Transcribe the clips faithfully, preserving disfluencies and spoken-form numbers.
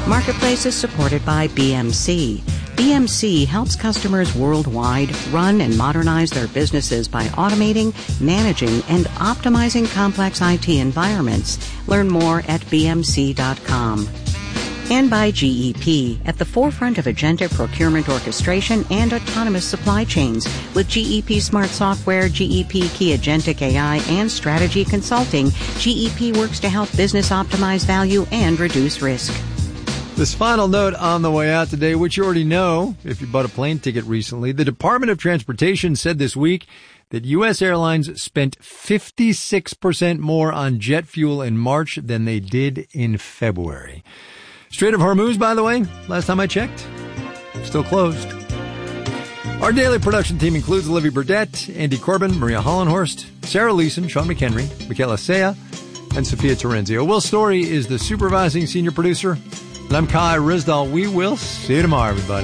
Marketplace is supported by B M C. B M C helps customers worldwide run and modernize their businesses by automating, managing, and optimizing complex I T environments. Learn more at b m c dot com. And by G E P, at the forefront of agentic procurement orchestration and autonomous supply chains. With G E P Smart Software, G E P Key Agentic A I, and Strategy Consulting, G E P works to help business optimize value and reduce risk. This final note on the way out today, which you already know if you bought a plane ticket recently, the Department of Transportation said this week that U S airlines spent fifty-six percent more on jet fuel in March than they did in February. Strait of Hormuz, by the way, last time I checked, still closed. Our daily production team includes Olivia Burdett, Andy Corbin, Maria Hollenhorst, Sarah Leeson, Sean McHenry, Michaela Sea, and Sophia Terenzio. Will Story is the supervising senior producer. And I'm Kai Rizdal. We will see you tomorrow, everybody.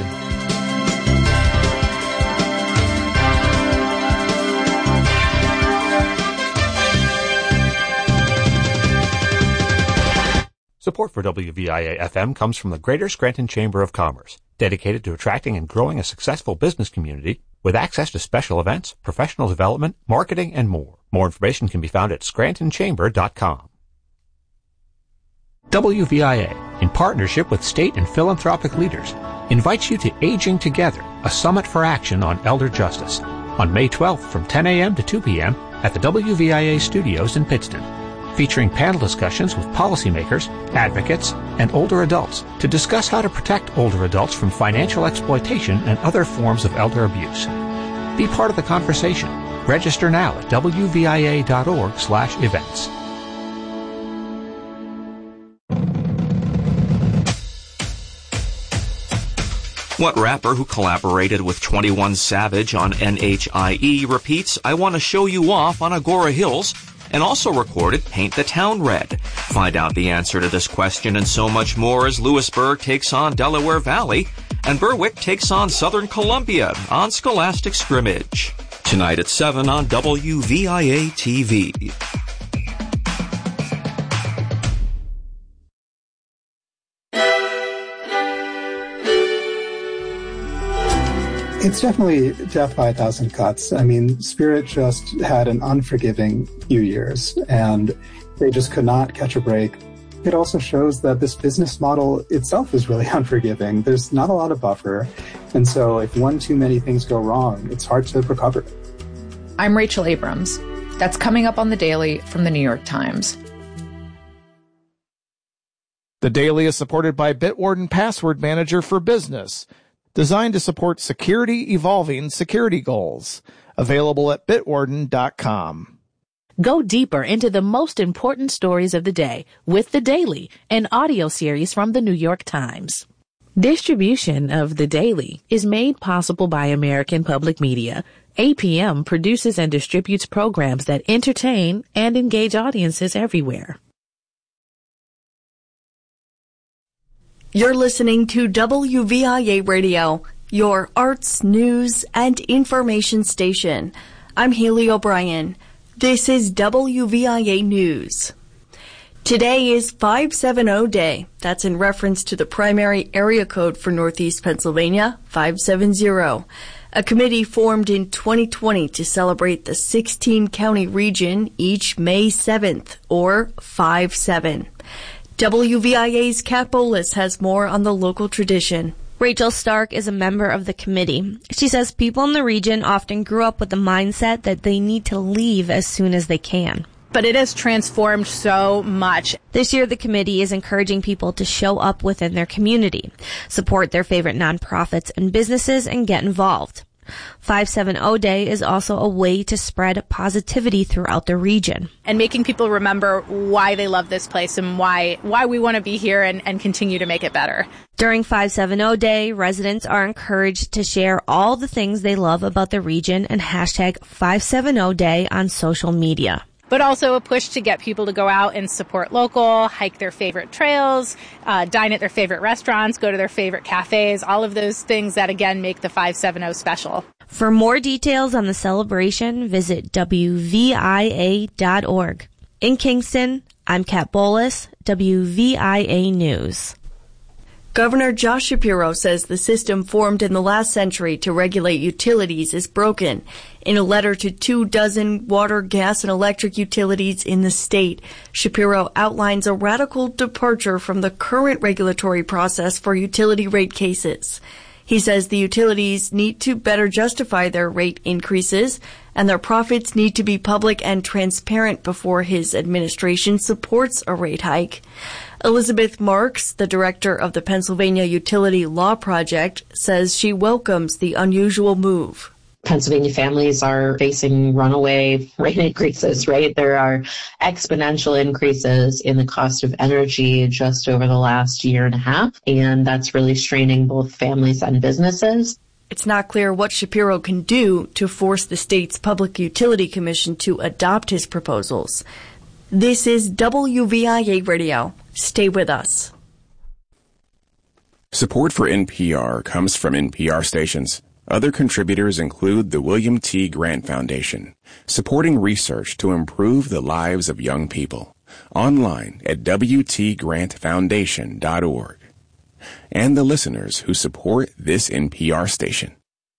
Support for W V I A F M comes from the Greater Scranton Chamber of Commerce, dedicated to attracting and growing a successful business community with access to special events, professional development, marketing, and more. More information can be found at scranton chamber dot com. W V I A, in partnership with state and philanthropic leaders, invites you to Aging Together, a summit for action on elder justice, on May twelfth from ten a.m. to two p.m. at the W V I A studios in Pittston, featuring panel discussions with policymakers, advocates, and older adults to discuss how to protect older adults from financial exploitation and other forms of elder abuse. Be part of the conversation. Register now at w v i a dot org slash events. What rapper who collaborated with twenty-one Savage on N H I E repeats, "I want to show you off" on Agora Hills, and also recorded Paint the Town Red? Find out the answer to this question and so much more as Lewisburg takes on Delaware Valley and Berwick takes on Southern Columbia on Scholastic Scrimmage. Tonight at seven on W V I A T V. It's definitely death by a thousand cuts. I mean, Spirit just had an unforgiving few years, and they just could not catch a break. It also shows that this business model itself is really unforgiving. There's not a lot of buffer, and so if one too many things go wrong, it's hard to recover. I'm Rachel Abrams. That's coming up on The Daily from The New York Times. The Daily is supported by Bitwarden Password Manager for Business, designed to support security evolving security goals. Available at bitwarden dot com. Go deeper into the most important stories of the day with The Daily, an audio series from The New York Times. Distribution of The Daily is made possible by American Public Media. A P M produces and distributes programs that entertain and engage audiences everywhere. You're listening to W V I A Radio, your arts, news, and information station. I'm Haley O'Brien. This is W V I A News. Today is five seventy Day. That's in reference to the primary area code for Northeast Pennsylvania, five seventy. A committee formed in twenty twenty to celebrate the sixteen county region each May seventh, or five seven. W V I A's Kat Bolas has more on the local tradition. Rachel Stark is a member of the committee. She says people in the region often grew up with the mindset that they need to leave as soon as they can. But it has transformed so much. This year, the committee is encouraging people to show up within their community, support their favorite nonprofits and businesses, and get involved. five seventy Day is also a way to spread positivity throughout the region. And making people remember why they love this place and why why we want to be here and, and continue to make it better. During five seventy Day, residents are encouraged to share all the things they love about the region and hashtag five seventy Day on social media. But also a push to get people to go out and support local, hike their favorite trails, uh, dine at their favorite restaurants, go to their favorite cafes, all of those things that, again, make the five seventy special. For more details on the celebration, visit w v i a dot org. In Kingston, I'm Kat Bolas, W V I A News. Governor Josh Shapiro says the system formed in the last century to regulate utilities is broken. In a letter to two dozen water, gas, and electric utilities in the state, Shapiro outlines a radical departure from the current regulatory process for utility rate cases. He says the utilities need to better justify their rate increases, and their profits need to be public and transparent before his administration supports a rate hike. Elizabeth Marks, the director of the Pennsylvania Utility Law Project, says she welcomes the unusual move. Pennsylvania families are facing runaway rate increases, right? There are exponential increases in the cost of energy just over the last year and a half, and that's really straining both families and businesses. It's not clear what Shapiro can do to force the state's Public Utility Commission to adopt his proposals. This is W V I A Radio. Stay with us. Support for N P R comes from N P R stations. Other contributors include the William T. Grant Foundation, supporting research to improve the lives of young people. Online at w t grant foundation dot org. And the listeners who support this N P R station.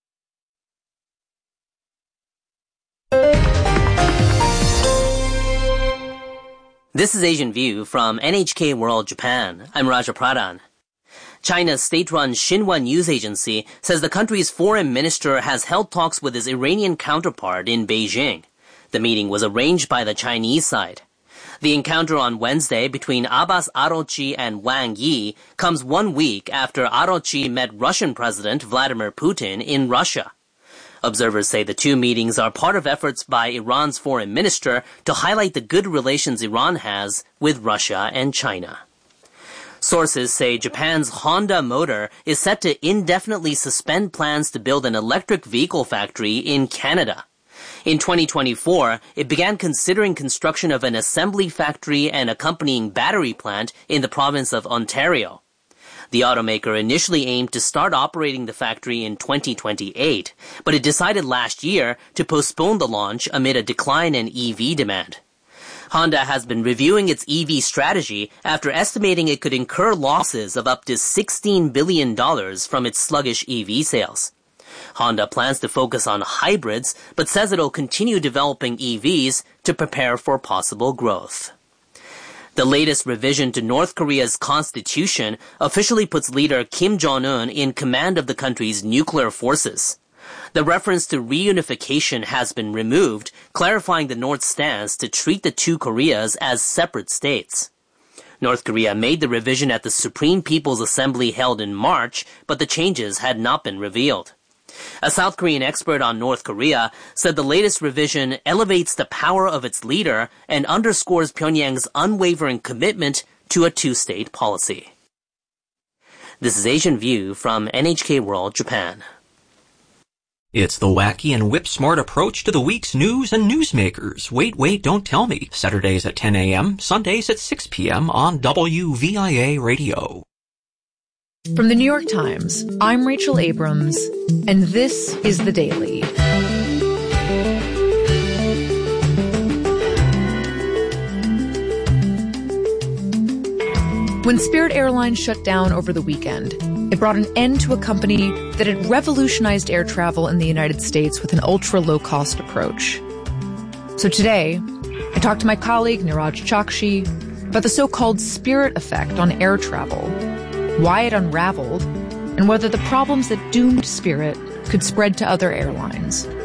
This is Asian View from N H K World Japan. I'm Raja Pradhan. China's state-run Xinhua news agency says the country's foreign minister has held talks with his Iranian counterpart in Beijing. The meeting was arranged by the Chinese side. The encounter on Wednesday between Abbas Araghchi and Wang Yi comes one week after Araghchi met Russian President Vladimir Putin in Russia. Observers say the two meetings are part of efforts by Iran's foreign minister to highlight the good relations Iran has with Russia and China. Sources say Japan's Honda Motor is set to indefinitely suspend plans to build an electric vehicle factory in Canada. In twenty twenty-four, it began considering construction of an assembly factory and accompanying battery plant in the province of Ontario. The automaker initially aimed to start operating the factory in twenty twenty-eight, but it decided last year to postpone the launch amid a decline in E V demand. Honda has been reviewing its E V strategy after estimating it could incur losses of up to sixteen billion dollars from its sluggish E V sales. Honda plans to focus on hybrids, but says it'll continue developing E Vs to prepare for possible growth. The latest revision to North Korea's constitution officially puts leader Kim Jong-un in command of the country's nuclear forces. The reference to reunification has been removed, clarifying the North's stance to treat the two Koreas as separate states. North Korea made the revision at the Supreme People's Assembly held in March, but the changes had not been revealed. A South Korean expert on North Korea said the latest revision elevates the power of its leader and underscores Pyongyang's unwavering commitment to a two-state policy. This is Asian View from N H K World Japan. It's the wacky and whip-smart approach to the week's news and newsmakers. Wait, wait, don't tell me. Saturdays at ten a.m., Sundays at six p.m. on W V I A Radio. From the New York Times, I'm Rachel Abrams, and this is The Daily. When Spirit Airlines shut down over the weekend, it brought an end to a company that had revolutionized air travel in the United States with an ultra-low-cost approach. So today, I talked to my colleague Niraj Chakshi about the so-called Spirit effect on air travel, why it unraveled, and whether the problems that doomed Spirit could spread to other airlines.